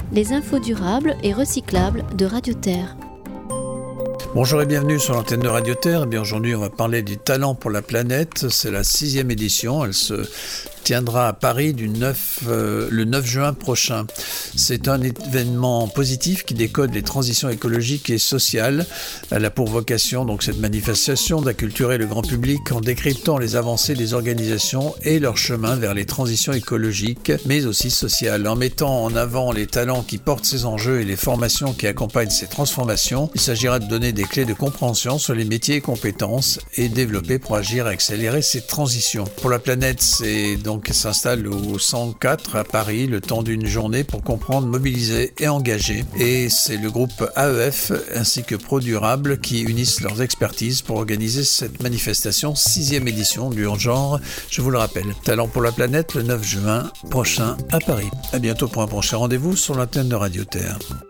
les infos durables et recyclables de Radio Terre. Bonjour et bienvenue sur l'antenne de Radio Terre. Aujourd'hui, on va parler du talent pour la planète. C'est la 6e édition. Elle se tiendra à Paris le 9 juin prochain. C'est un événement positif qui décode les transitions écologiques et sociales. Elle a pour vocation, donc, cette manifestation d'acculturer le grand public en décryptant les avancées des organisations et leur chemin vers les transitions écologiques, mais aussi sociales. En mettant en avant les talents qui portent ces enjeux et les formations qui accompagnent ces transformations, il s'agira de donner des clés de compréhension sur les métiers et compétences et développer pour agir et accélérer ces transitions. Pour la planète, s'installe au 104 à Paris le temps d'une journée pour comprendre, mobiliser et engager. Et c'est le groupe AEF ainsi que ProDurable qui unissent leurs expertises pour organiser cette manifestation 6e édition du genre, je vous le rappelle. Talent pour la planète le 9 juin prochain à Paris. À bientôt pour un prochain rendez-vous sur l'antenne de Radio Terre.